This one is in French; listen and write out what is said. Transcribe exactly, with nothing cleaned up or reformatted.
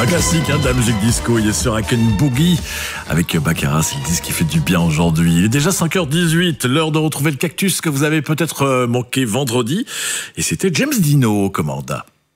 Un classique hein, de la musique disco, il est sur Aken Boogie avec Baccarat, c'est le disque qui fait du bien aujourd'hui. Il est déjà cinq heures dix-huit, l'heure de retrouver le cactus que vous avez peut-être manqué vendredi. Et c'était James Dino, commanda.